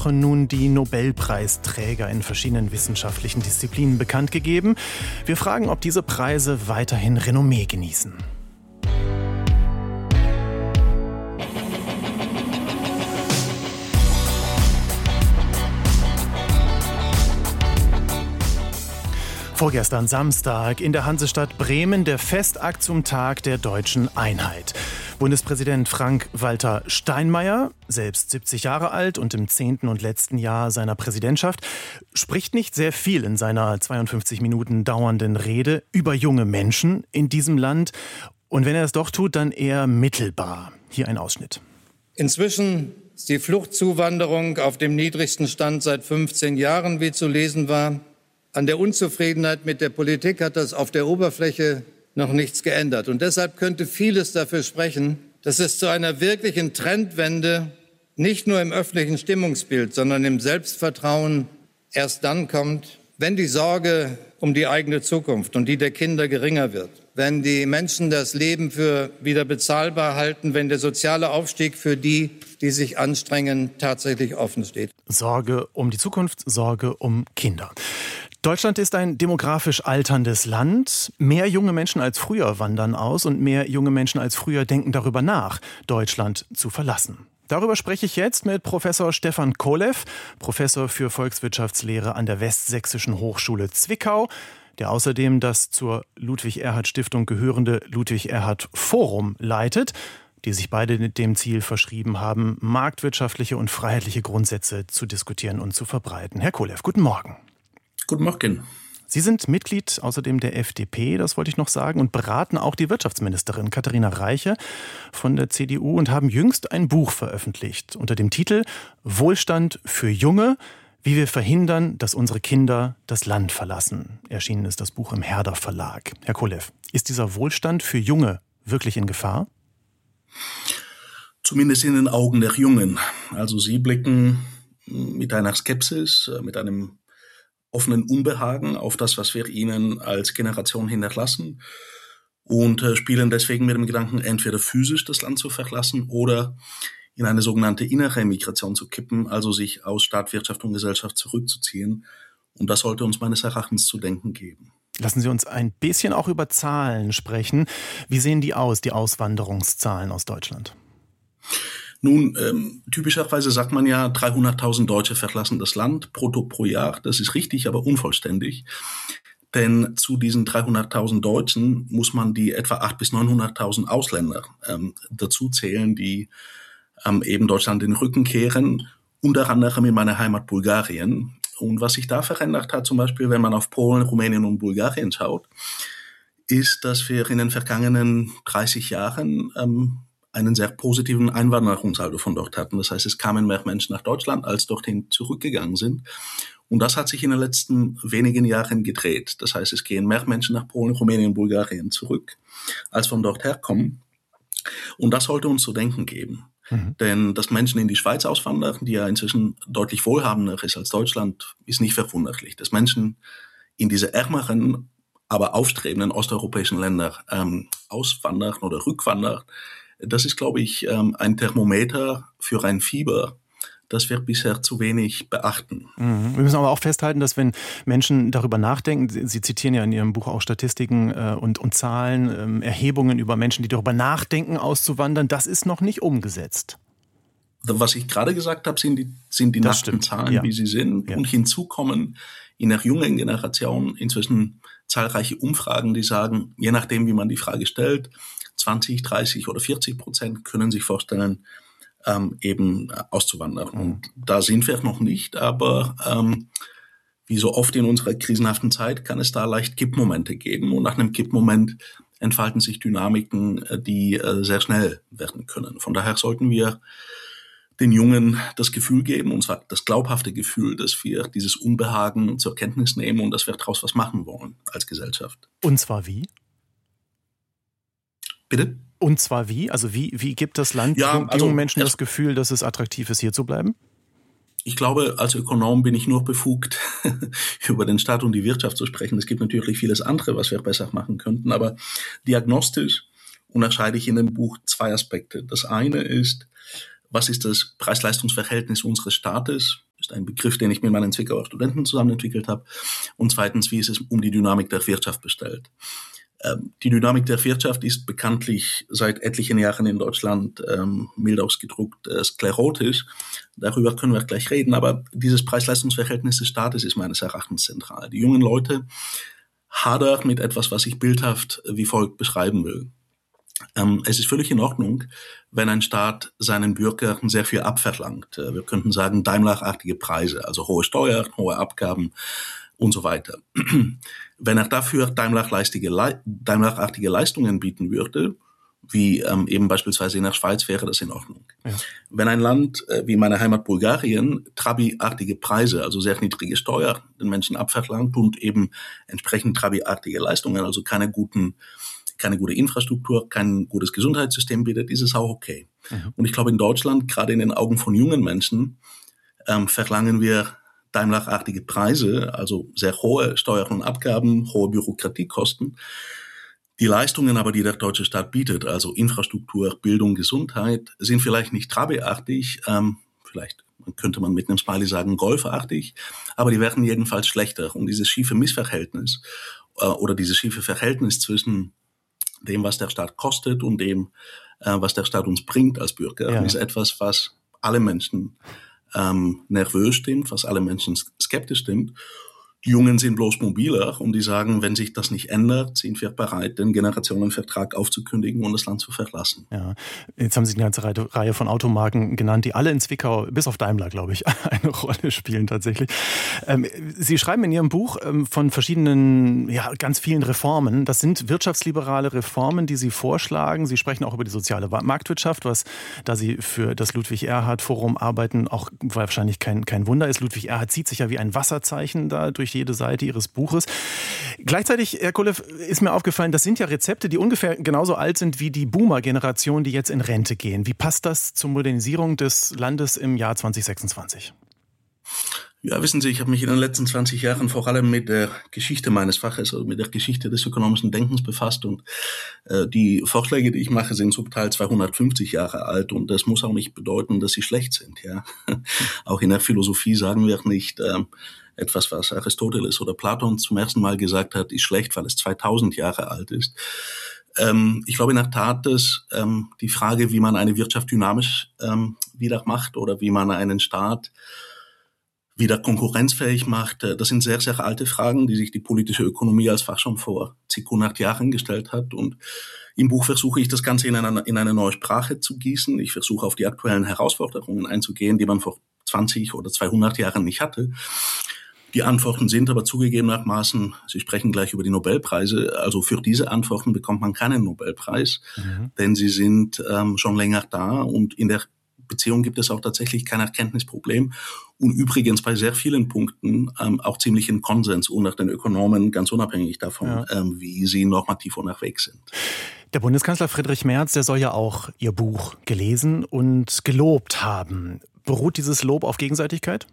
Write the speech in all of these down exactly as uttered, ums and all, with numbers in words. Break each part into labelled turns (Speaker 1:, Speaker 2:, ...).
Speaker 1: Woche nun die Nobelpreisträger in verschiedenen wissenschaftlichen Disziplinen bekannt gegeben. Wir fragen, ob diese Preise weiterhin Renommee genießen. Vorgestern Samstag in der Hansestadt Bremen der Festakt zum Tag der deutschen Einheit. Bundespräsident Frank-Walter Steinmeier, selbst siebzig Jahre alt und im zehnten und letzten Jahr seiner Präsidentschaft, spricht nicht sehr viel in seiner zweiundfünfzig Minuten dauernden Rede über junge Menschen in diesem Land. Und wenn er es doch tut, dann eher mittelbar. Hier ein Ausschnitt.
Speaker 2: Inzwischen ist die Fluchtzuwanderung auf dem niedrigsten Stand seit fünfzehn Jahren, wie zu lesen war. An der Unzufriedenheit mit der Politik hat das auf der Oberfläche noch nichts geändert. Und deshalb könnte vieles dafür sprechen, dass es zu einer wirklichen Trendwende nicht nur im öffentlichen Stimmungsbild, sondern im Selbstvertrauen erst dann kommt, wenn die Sorge um die eigene Zukunft und die der Kinder geringer wird. Wenn die Menschen das Leben für wieder bezahlbar halten, wenn der soziale Aufstieg für die, die sich anstrengen, tatsächlich offen steht.
Speaker 1: Sorge um die Zukunft, Sorge um Kinder. Deutschland ist ein demografisch alterndes Land. Mehr junge Menschen als früher wandern aus und mehr junge Menschen als früher denken darüber nach, Deutschland zu verlassen. Darüber spreche ich jetzt mit Professor Stefan Kolev, Professor für Volkswirtschaftslehre an der Westsächsischen Hochschule Zwickau, der außerdem das zur Ludwig-Erhard-Stiftung gehörende Ludwig-Erhard-Forum leitet, die sich beide mit dem Ziel verschrieben haben, marktwirtschaftliche und freiheitliche Grundsätze zu diskutieren und zu verbreiten. Herr Kolev, guten Morgen.
Speaker 3: Guten Morgen.
Speaker 1: Sie sind Mitglied außerdem der F D P, das wollte ich noch sagen, und beraten auch die Wirtschaftsministerin Katharina Reiche von der C D U und haben jüngst ein Buch veröffentlicht unter dem Titel Wohlstand für Junge, wie wir verhindern, dass unsere Kinder das Land verlassen. Erschienen ist das Buch im Herder Verlag. Herr Kolev, ist dieser Wohlstand für Junge wirklich in Gefahr?
Speaker 3: Zumindest in den Augen der Jungen. Also sie blicken mit einer Skepsis, mit einem offenen Unbehagen auf das, was wir ihnen als Generation hinterlassen und äh, spielen deswegen mit dem Gedanken, entweder physisch das Land zu verlassen oder in eine sogenannte innere Migration zu kippen, also sich aus Staat, Wirtschaft und Gesellschaft zurückzuziehen. Und das sollte uns meines Erachtens zu denken geben.
Speaker 1: Lassen Sie uns ein bisschen auch über Zahlen sprechen. Wie sehen die aus, die Auswanderungszahlen aus Deutschland?
Speaker 3: Nun, ähm, typischerweise sagt man ja, dreihunderttausend Deutsche verlassen das Land brutto pro Jahr. Das ist richtig, aber unvollständig. Denn zu diesen dreihunderttausend Deutschen muss man die etwa achthunderttausend bis neunhunderttausend Ausländer ähm, dazu zählen, die ähm, eben Deutschland den Rücken kehren, unter anderem in meiner Heimat Bulgarien. Und was sich da verändert hat, zum Beispiel, wenn man auf Polen, Rumänien und Bulgarien schaut, ist, dass wir in den vergangenen dreißig Jahren ähm, einen sehr positiven Einwanderungssaldo von dort hatten. Das heißt, es kamen mehr Menschen nach Deutschland, als dorthin zurückgegangen sind. Und das hat sich in den letzten wenigen Jahren gedreht. Das heißt, es gehen mehr Menschen nach Polen, Rumänien und Bulgarien zurück, als von dort herkommen. Und das sollte uns zu denken geben. Mhm. Denn dass Menschen in die Schweiz auswandern, die ja inzwischen deutlich wohlhabender ist als Deutschland, ist nicht verwunderlich. Dass Menschen in diese ärmeren, aber aufstrebenden osteuropäischen Länder ähm, auswandern oder rückwandern, das ist, glaube ich, ein Thermometer für ein Fieber, das wir bisher zu wenig beachten.
Speaker 1: Mhm. Wir müssen aber auch festhalten, dass wenn Menschen darüber nachdenken, Sie zitieren ja in Ihrem Buch auch Statistiken und, und Zahlen, Erhebungen über Menschen, die darüber nachdenken, auszuwandern, das ist noch nicht umgesetzt.
Speaker 3: Was ich gerade gesagt habe, sind die, sind die nackten Zahlen, ja, wie sie sind. Ja. Und hinzu kommen in der jungen Generation inzwischen zahlreiche Umfragen, die sagen, je nachdem, wie man die Frage stellt, zwanzig, dreißig oder vierzig Prozent können sich vorstellen, ähm, eben auszuwandern. Mhm. Und da sind wir noch nicht, aber ähm, wie so oft in unserer krisenhaften Zeit kann es da leicht Kippmomente geben. Und nach einem Kippmoment entfalten sich Dynamiken, die äh, sehr schnell werden können. Von daher sollten wir den Jungen das Gefühl geben, und zwar das glaubhafte Gefühl, dass wir dieses Unbehagen zur Kenntnis nehmen und dass wir daraus was machen wollen als Gesellschaft.
Speaker 1: Und zwar wie?
Speaker 3: Bitte?
Speaker 1: Und zwar wie? Also wie, wie gibt das Land
Speaker 3: ja,
Speaker 1: jungen
Speaker 3: also,
Speaker 1: Menschen das Gefühl, dass es attraktiv ist, hier zu bleiben?
Speaker 3: Ich glaube, als Ökonom bin ich nur befugt, über den Staat und die Wirtschaft zu sprechen. Es gibt natürlich vieles andere, was wir besser machen könnten, aber diagnostisch unterscheide ich in dem Buch zwei Aspekte. Das eine ist, was ist das Preis-Leistungs-Verhältnis unseres Staates? ein Begriff, den ich mit meinen Zwickauer Studenten zusammen entwickelt habe. Und zweitens, wie ist es um die Dynamik der Wirtschaft bestellt? Ähm, die Dynamik der Wirtschaft ist bekanntlich seit etlichen Jahren in Deutschland, ähm, mild ausgedrückt, äh, sklerotisch. Darüber können wir gleich reden, aber dieses Preis-Leistungs-Verhältnis des Staates ist meines Erachtens zentral. Die jungen Leute hadern mit etwas, was ich bildhaft wie folgt beschreiben will. Ähm, es ist völlig in Ordnung, wenn ein Staat seinen Bürgern sehr viel abverlangt. Wir könnten sagen, Daimler-artige Preise, also hohe Steuern, hohe Abgaben und so weiter. Wenn er dafür Daimler-artige Daimler-artige Leistungen bieten würde, wie ähm, eben beispielsweise in der Schweiz, wäre das in Ordnung. Ja. Wenn ein Land äh, wie meine Heimat Bulgarien Trabi-artige Preise, also sehr niedrige Steuern, den Menschen abverlangt und eben entsprechend Trabi-artige Leistungen, also keine guten keine gute Infrastruktur, kein gutes Gesundheitssystem bietet, ist es auch okay. Mhm. Und ich glaube, in Deutschland, gerade in den Augen von jungen Menschen, ähm, verlangen wir Daimler-artige Preise, also sehr hohe Steuern und Abgaben, hohe Bürokratiekosten. Die Leistungen aber, die der deutsche Staat bietet, also Infrastruktur, Bildung, Gesundheit, sind vielleicht nicht Trabi-artig, ähm, vielleicht könnte man mit einem Smiley sagen Golfartig, aber die werden jedenfalls schlechter. Und dieses schiefe Missverhältnis äh, oder dieses schiefe Verhältnis zwischen dem, was der Staat kostet und dem, äh, was der Staat uns bringt als Bürger, ja. ist etwas, was alle Menschen ähm, nervös stimmt, was alle Menschen skeptisch stimmt. Die Jungen sind bloß mobiler und die sagen, wenn sich das nicht ändert, sind wir bereit, den Generationenvertrag aufzukündigen und das Land zu verlassen.
Speaker 1: Ja, jetzt haben Sie eine ganze Reihe von Automarken genannt, die alle in Zwickau, bis auf Daimler, glaube ich, eine Rolle spielen tatsächlich. Sie schreiben in Ihrem Buch von verschiedenen, ja, ganz vielen Reformen. Das sind wirtschaftsliberale Reformen, die Sie vorschlagen. Sie sprechen auch über die soziale Marktwirtschaft, was, da Sie für das Ludwig-Erhard-Forum arbeiten, auch wahrscheinlich kein, kein Wunder ist. Ludwig Erhard zieht sich ja wie ein Wasserzeichen da durch jede Seite Ihres Buches. Gleichzeitig, Herr Kolev, ist mir aufgefallen, das sind ja Rezepte, die ungefähr genauso alt sind wie die Boomer-Generation, die jetzt in Rente gehen. Wie passt das zur Modernisierung des Landes im Jahr zwanzig sechsundzwanzig?
Speaker 3: Ja, wissen Sie, ich habe mich in den letzten zwanzig Jahren vor allem mit der Geschichte meines Faches, also mit der Geschichte des ökonomischen Denkens befasst und äh, die Vorschläge, die ich mache, sind zum Teil zweihundertfünfzig Jahre alt und das muss auch nicht bedeuten, dass sie schlecht sind. Ja, auch in der Philosophie sagen wir nicht, äh, etwas, was Aristoteles oder Platon zum ersten Mal gesagt hat, ist schlecht, weil es zweitausend Jahre alt ist. Ähm, ich glaube in der Tat, dass ähm, die Frage, wie man eine Wirtschaft dynamisch ähm, wieder macht oder wie man einen Staat wieder konkurrenzfähig macht, das sind sehr, sehr alte Fragen, die sich die politische Ökonomie als Fach schon vor zig hundert Jahren gestellt hat. Und im Buch versuche ich das Ganze in eine, in eine neue Sprache zu gießen. Ich versuche auf die aktuellen Herausforderungen einzugehen, die man vor zwanzig oder zweihundert Jahren nicht hatte. Die Antworten sind aber zugegebenermaßen, Sie sprechen gleich über die Nobelpreise, also für diese Antworten bekommt man keinen Nobelpreis, mhm. denn sie sind ähm, schon länger da und in der Beziehung gibt es auch tatsächlich kein Erkenntnisproblem und übrigens bei sehr vielen Punkten ähm, auch ziemlichen Konsens unter den Ökonomen, ganz unabhängig davon, ja. ähm, wie sie normativ unterwegs sind.
Speaker 1: Der Bundeskanzler Friedrich Merz, der soll ja auch Ihr Buch gelesen und gelobt haben. Beruht dieses Lob auf Gegenseitigkeit?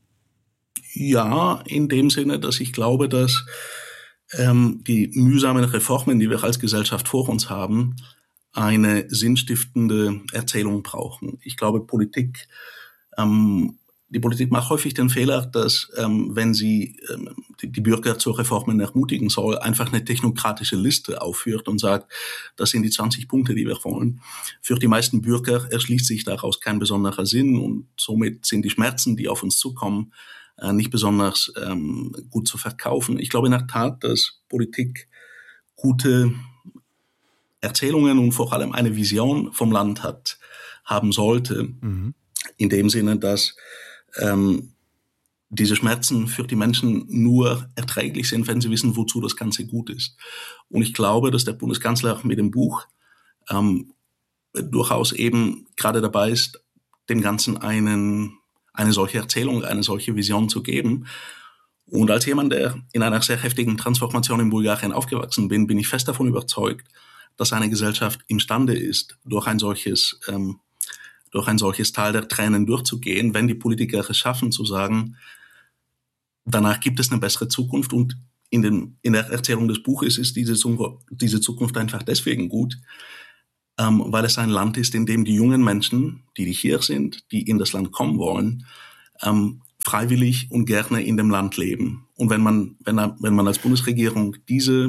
Speaker 3: Ja, in dem Sinne, dass ich glaube, dass ähm, die mühsamen Reformen, die wir als Gesellschaft vor uns haben, eine sinnstiftende Erzählung brauchen. Ich glaube, Politik, ähm, die Politik macht häufig den Fehler, dass, ähm, wenn sie ähm, die, die Bürger zu Reformen ermutigen soll, einfach eine technokratische Liste aufführt und sagt, das sind die zwanzig Punkte, die wir wollen. Für die meisten Bürger erschließt sich daraus kein besonderer Sinn und somit sind die Schmerzen, die auf uns zukommen, äh, nicht besonders ähm, gut zu verkaufen. Ich glaube in der Tat, dass Politik gute Erzählungen und vor allem eine Vision vom Land hat, haben sollte, mhm. in dem Sinne, dass ähm, diese Schmerzen für die Menschen nur erträglich sind, wenn sie wissen, wozu das Ganze gut ist. Und ich glaube, dass der Bundeskanzler mit dem Buch ähm, durchaus eben gerade dabei ist, dem Ganzen einen, eine solche Erzählung, eine solche Vision zu geben. Und als jemand, der in einer sehr heftigen Transformation in Bulgarien aufgewachsen bin, bin ich fest davon überzeugt, dass eine Gesellschaft imstande ist, durch ein solches, ähm, durch ein solches Tal der Tränen durchzugehen, wenn die Politiker es schaffen zu sagen, danach gibt es eine bessere Zukunft und in, den, in der Erzählung des Buches ist diese, diese Zukunft einfach deswegen gut, ähm, weil es ein Land ist, in dem die jungen Menschen, die hier sind, die in das Land kommen wollen, ähm, freiwillig und gerne in dem Land leben. Und wenn man, wenn, wenn man als Bundesregierung diese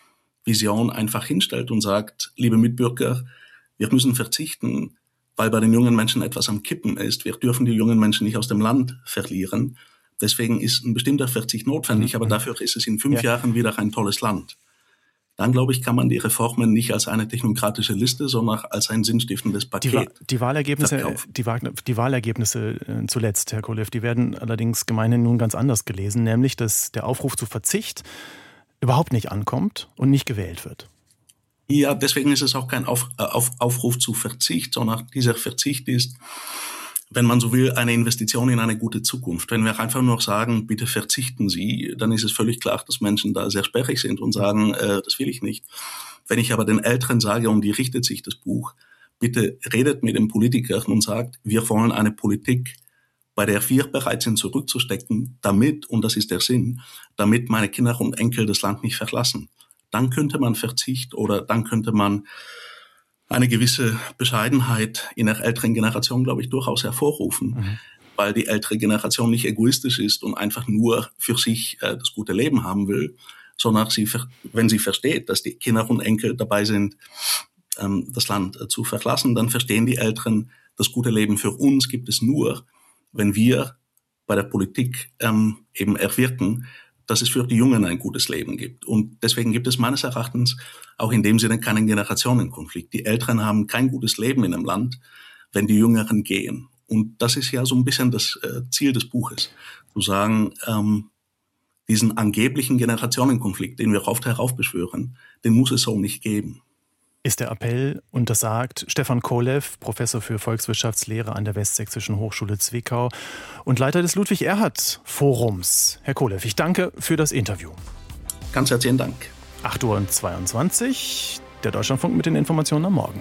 Speaker 3: Vision einfach hinstellt und sagt, liebe Mitbürger, wir müssen verzichten, weil bei den jungen Menschen etwas am Kippen ist. Wir dürfen die jungen Menschen nicht aus dem Land verlieren. Deswegen ist ein bestimmter Verzicht notwendig, aber dafür ist es in fünf ja. Jahren wieder ein tolles Land. Dann, glaube ich, kann man die Reformen nicht als eine technokratische Liste, sondern als ein sinnstiftendes Paket
Speaker 1: Die, Wa- die Wahlergebnisse, die, Wa- die Wahlergebnisse zuletzt, Herr Kolev, die werden allerdings gemeinhin nun ganz anders gelesen, nämlich, dass der Aufruf zu Verzicht überhaupt nicht ankommt und nicht gewählt wird.
Speaker 3: Ja, deswegen ist es auch kein Auf, auf, Aufruf zu Verzicht, sondern dieser Verzicht ist, wenn man so will, eine Investition in eine gute Zukunft. Wenn wir einfach nur sagen, bitte verzichten Sie, dann ist es völlig klar, dass Menschen da sehr sperrig sind und sagen, äh, das will ich nicht. Wenn ich aber den Älteren sage, um die richtet sich das Buch, bitte redet mit den Politikern und sagt, wir wollen eine Politik, bei der wir bereit sind zurückzustecken, damit, und das ist der Sinn, damit meine Kinder und Enkel das Land nicht verlassen. Dann könnte man Verzicht oder dann könnte man eine gewisse Bescheidenheit in der älteren Generation, glaube ich, durchaus hervorrufen, mhm. weil die ältere Generation nicht egoistisch ist und einfach nur für sich äh, das gute Leben haben will, sondern sie, wenn sie versteht, dass die Kinder und Enkel dabei sind, ähm, das Land äh, zu verlassen, dann verstehen die Älteren, das gute Leben für uns gibt es nur, wenn wir bei der Politik ähm, eben erwirken, dass es für die Jungen ein gutes Leben gibt. Und deswegen gibt es meines Erachtens auch in dem Sinne keinen Generationenkonflikt. Die Älteren haben kein gutes Leben in einem Land, wenn die Jüngeren gehen. Und das ist ja so ein bisschen das äh, Ziel des Buches, zu sagen, ähm, diesen angeblichen Generationenkonflikt, den wir oft heraufbeschwören, den muss es so nicht geben.
Speaker 1: Ist der Appell, und das sagt Stefan Kolev, Professor für Volkswirtschaftslehre an der Westsächsischen Hochschule Zwickau und Leiter des Ludwig-Erhard-Forums. Herr Kolev, ich danke für das Interview.
Speaker 3: Ganz herzlichen Dank.
Speaker 1: acht Uhr zweiundzwanzig, der Deutschlandfunk mit den Informationen am Morgen.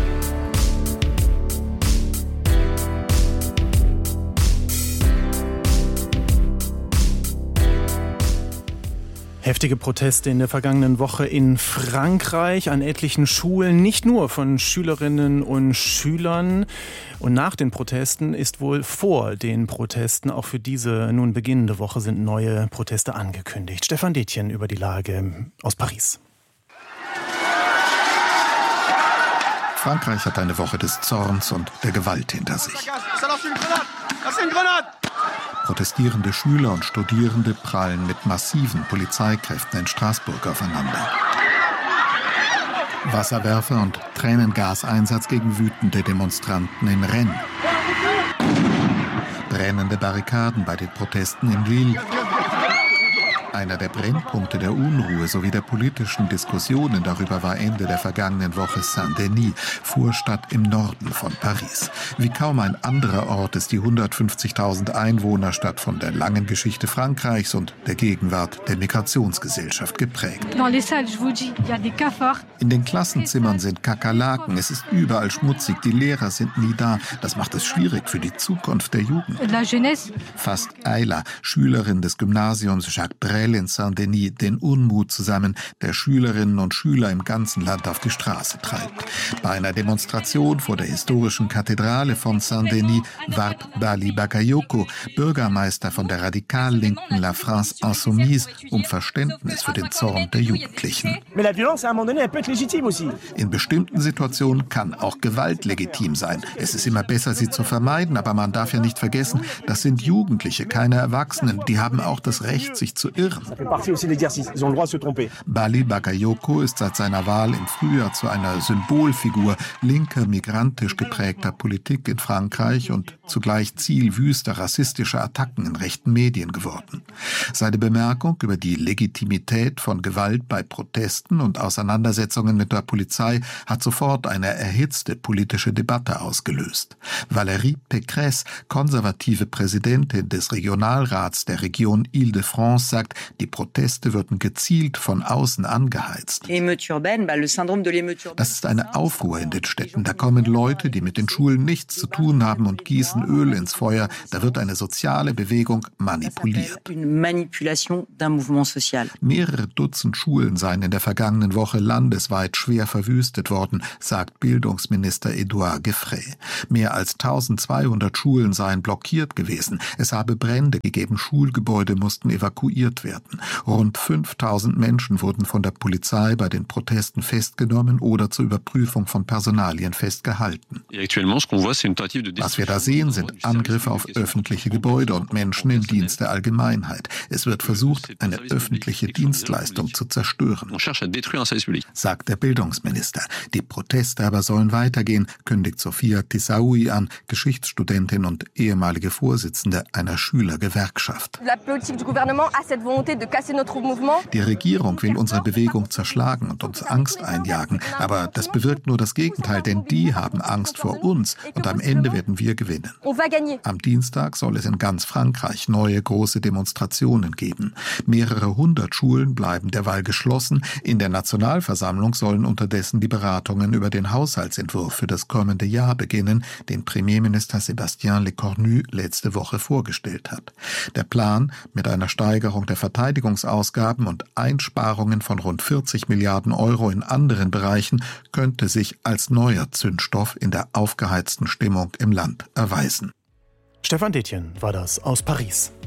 Speaker 1: Heftige Proteste in der vergangenen Woche in Frankreich an etlichen Schulen, nicht nur von Schülerinnen und Schülern. Und nach den Protesten ist wohl vor den Protesten, auch für diese nun beginnende Woche, sind neue Proteste angekündigt. Stefan Detjen über die Lage aus Paris.
Speaker 4: Frankreich hat eine Woche des Zorns und der Gewalt hinter sich. Protestierende Schüler und Studierende prallen mit massiven Polizeikräften in Straßburg aufeinander. Wasserwerfer und Tränengaseinsatz gegen wütende Demonstranten in Rennes. Brennende Barrikaden bei den Protesten in Lille. Einer der Brennpunkte der Unruhe sowie der politischen Diskussionen darüber war Ende der vergangenen Woche Saint-Denis, Vorstadt im Norden von Paris. Wie kaum ein anderer Ort ist die hundertfünfzigtausend Einwohnerstadt von der langen Geschichte Frankreichs und der Gegenwart der Migrationsgesellschaft geprägt. In den Klassenzimmern sind Kakerlaken, es ist überall schmutzig, die Lehrer sind nie da. Das macht es schwierig für die Zukunft der Jugend. Fasst Ayla, Schülerin des Gymnasiums Jacques Brel in Saint-Denis, den Unmut zusammen, der Schülerinnen und Schüler im ganzen Land auf die Straße treibt. Bei einer Demonstration vor der historischen Kathedrale von Saint-Denis warb Bali Bakayoko, Bürgermeister von der radikal-linken La France Insoumise, um Verständnis für den Zorn der Jugendlichen. In bestimmten Situationen kann auch Gewalt legitim sein. Es ist immer besser, sie zu vermeiden, aber man darf ja nicht vergessen, das sind Jugendliche, keine Erwachsenen. Die haben auch das Recht, sich zu irren. Bali Bakayoko ist seit seiner Wahl im Frühjahr zu einer Symbolfigur linker, migrantisch geprägter Politik in Frankreich und zugleich Ziel wüster rassistischer Attacken in rechten Medien geworden. Seine Bemerkung über die Legitimität von Gewalt bei Protesten und Auseinandersetzungen mit der Polizei hat sofort eine erhitzte politische Debatte ausgelöst. Valérie Pécresse, konservative Präsidentin des Regionalrats der Region Île-de-France, sagt, Die Proteste würden gezielt von außen angeheizt. Das ist eine Aufruhr in den Städten. Da kommen Leute, die mit den Schulen nichts zu tun haben und gießen Öl ins Feuer. Da wird eine soziale Bewegung manipuliert. Mehrere Dutzend Schulen seien in der vergangenen Woche landesweit schwer verwüstet worden, sagt Bildungsminister Edouard Gefray. Mehr als eintausendzweihundert Schulen seien blockiert gewesen. Es habe Brände gegeben, Schulgebäude mussten evakuiert werden. Rund fünftausend Menschen wurden von der Polizei bei den Protesten festgenommen oder zur Überprüfung von Personalien festgehalten. Was wir da sehen, sind Angriffe auf öffentliche Gebäude und Menschen im Dienst der Allgemeinheit. Es wird versucht, eine öffentliche Dienstleistung zu zerstören, sagt der Bildungsminister. Die Proteste aber sollen weitergehen, kündigt Sophia Tissaoui an, Geschichtsstudentin und ehemalige Vorsitzende einer Schülergewerkschaft. Die Regierung will unsere Bewegung zerschlagen und uns Angst einjagen, aber das bewirkt nur das Gegenteil, denn die haben Angst vor uns und am Ende werden wir gewinnen. Am Dienstag soll es in ganz Frankreich neue große Demonstrationen geben. Mehrere hundert Schulen bleiben derweil geschlossen. In der Nationalversammlung sollen unterdessen die Beratungen über den Haushaltsentwurf für das kommende Jahr beginnen, den Premierminister Sébastien Lecornu letzte Woche vorgestellt hat. Der Plan, mit einer Steigerung der Verteidigungsausgaben und Einsparungen von rund vierzig Milliarden Euro in anderen Bereichen, könnte sich als neuer Zündstoff in der aufgeheizten Stimmung im Land erweisen.
Speaker 1: Stefan Detjen war das aus Paris.